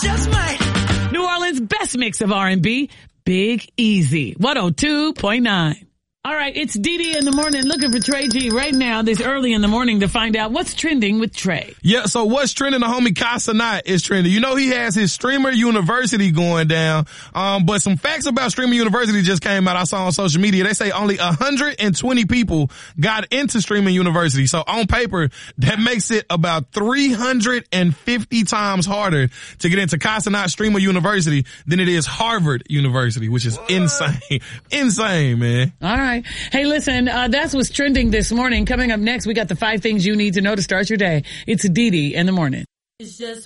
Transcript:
just might. New Orleans' best mix of R&B, Big Easy, 102.9. All right, it's Dee in the morning looking for Trey G right now this early in the morning to find out what's trending with Trey. Yeah, so what's trending? The homie Casanat is trending. You know he has his Streamer University going down, but some facts about Streamer University just came out I saw on social media. They say only 120 people got into Streamer University. So on paper, that makes it about 350 times harder to get into Casanat Streamer University than it is Harvard University, which is insane. Insane, man. All right. Hey, listen, that's what's trending this morning. Coming up next, we got the 5 things you need to know to start your day. It's Dee in the morning. It's just